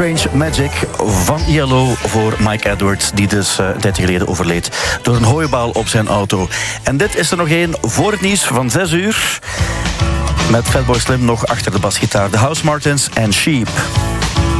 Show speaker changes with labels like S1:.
S1: Strange Magic van ILO voor Mike Edwards, die dus 30 geleden overleed door een hooibaal op zijn auto. En dit is er nog één voor het nieuws van 6 uur. Met Fatboy Slim nog achter de basgitaar. The House Martins en Sheep.